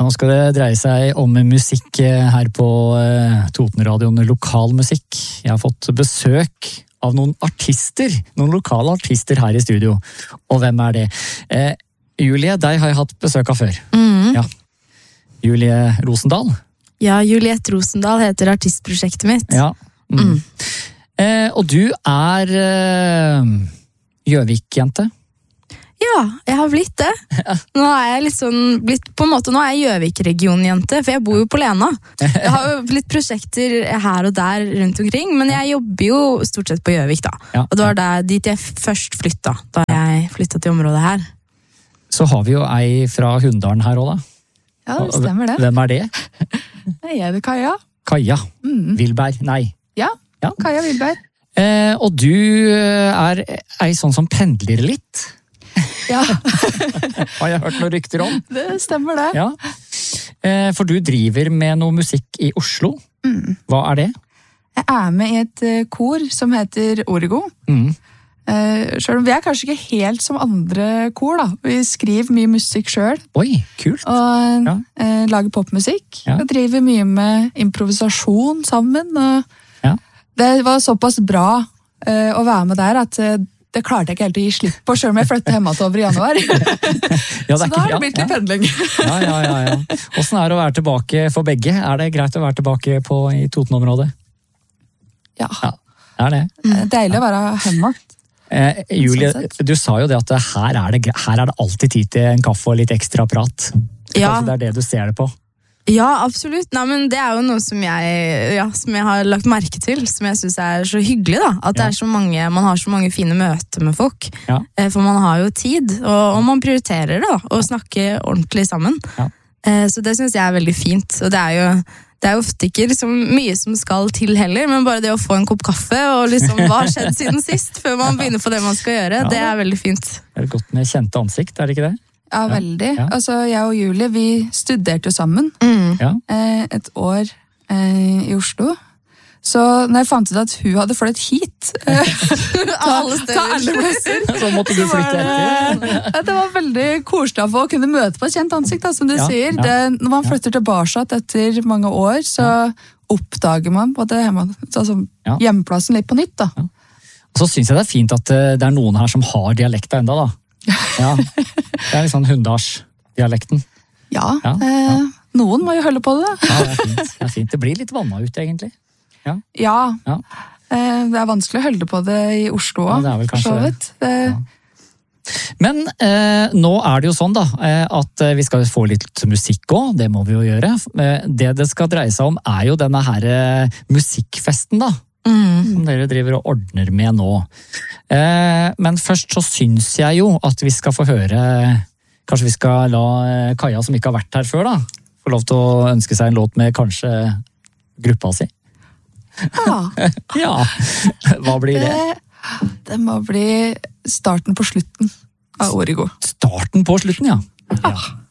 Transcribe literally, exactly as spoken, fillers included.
Nå skal det dreie seg om musikk her på Totenradioen, lokal musikk. Jeg har fått besøk av noen artister, noen lokale artister her i studio. Og hvem er det? Eh, Julie, deg har jeg hatt besøk av før. Mm. Ja. Julie Rosendal. Ja, Juliette Rosendal heter artistprosjektet mitt. Ja. Mm. Mm. Eh, og du er eh, Gjøvik-jente. Ja, jeg har blitt det. Nå er jeg litt sånn, blitt, på en måte, nå er jeg Gjøvik-region-jente, for jeg bor jo på Lena. Jeg har jo blitt prosjekter her og der rundt omkring, men jeg jobber jo stort sett på Gjøvik da. Ja, og det var ja. der, dit jeg først flytta, da jeg flyttet til området her. Så har vi jo ei fra Hunndalen her også da. Ja, det stemmer det. Hvem er det? Jeg er det Kaja. Kaja. Mm. Vilberg. Nei. Ja, Ja. Kaja Vilberg. Eh, og du er ei sånn som pendler litt. Ja, Har jeg hørt noen rykter om? det stemmer det. Ja. Eh, for du driver med noe musikk i Oslo. Mm. Hva er det? Jeg er med i et eh, kor som heter Origo. Mm. Eh, selv om vi er kanskje ikke helt som andre kor da. Vi skriver mye musikk selv. Oi, kult. Og Ja. eh, lager popmusikk. Ja. Og driver mye med improvisasjon sammen. Og Ja. det var såpass bra eh, å være med der at eh, det klarte jeg ikke helt å gi slipp på, selv om jeg flyttet hjemme til over i januar. Ja, det er Så da har det ikke- blitt ja, litt pendling. ja, ja, ja, ja. Hvordan er det å være tilbake for begge? Er det greit å være tilbake på, i Toten-området? Ja, Ja, det er det. det er deilig å være hjemme. Eh, Julie, Sånn sett. du sa jo det at her er det, her er det alltid tid til en kaffe og litt ekstra prat. Ja. Kanskje det er det du ser det på? Ja, absolutt. Nei, men det er jo noe som jeg, ja, som jeg har lagt merke til, som jeg synes er så hyggelig da. At det Ja. er så mange, man har så mange fine møter med folk. Ja. Eh, For man har jo tid, og, og man prioriterer det da, å snakke ordentlig sammen. Ja. Eh, Så det synes jeg er veldig fint. Og det er jo, det er jo ofte ikke liksom mye som skal til heller, men bare det å få en kopp kaffe, og liksom hva har skjedd siden sist, før man begynner på det man skal gjøre, Ja. det er veldig fint. Det er godt med kjente ansikt, er det ikke det? Ja, veldig. Ja. Altså, jeg og Julie, vi studerte jo sammen Mm. Ja. eh, et år eh, i Oslo. Så når jeg fant ut at hun hadde flyttet hit eh, Alle ta, ta alle plasser, Så måtte du så var flytte etter. det, at det var veldig koselig å kunne møte på et kjent ansikt, da, som du Ja, sier. ja. Det, når man flytter tilbake etter mange år, så oppdager man både hjemme, altså, Ja. hjemplassen litt på nytt. Da. Og så synes jeg det er fint at eh, det er noen her som har dialekta enda da. Ja. Det er litt sånn Hunndals-dialekten. Ja, Ja, eh, ja. noen må jo holde på det. Ja, det er fint. Det er fint. Det blir litt vannet ut, egentlig. Ja, Ja. eh, det er vanskelig å holde på det i Oslo Ja, òg, det er vel for kanskje så det. vidt. Det, Ja. Men eh, nå er det jo sånn da, eh, at eh, vi skal få litt musikk også, det må vi jo gjøre. Eh, det det skal dreie seg om er jo denne her eh, musikkfesten da, Mm. som dere driver og ordner med nå. Eh, men først så syns jeg jo at vi skal få høre, kanskje vi skal la eh, Kaja som ikke har vært her før da, få lov til å ønske seg en låt med kanskje gruppa si. ja, Ja, hva blir det? det, det må bli starten på slutten av Origo. Starten på slutten, ja. Ja.